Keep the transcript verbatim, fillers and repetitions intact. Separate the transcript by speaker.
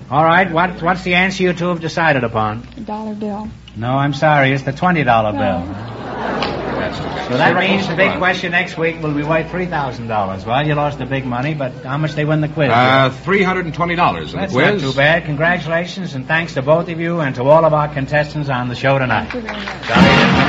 Speaker 1: All right, what, what's the answer you two have decided upon?
Speaker 2: A dollar bill.
Speaker 1: No, I'm sorry. It's the twenty dollar
Speaker 2: No.
Speaker 1: bill. So that means the big question next week will be worth three thousand dollars. Well, you lost the big money, but how much they win the quiz?
Speaker 3: Uh, three hundred twenty dollars in the
Speaker 1: That's
Speaker 3: quiz.
Speaker 1: not too bad. Congratulations, and thanks to both of you and to all of our contestants on the show tonight.
Speaker 2: Thank you very much.
Speaker 1: Sorry.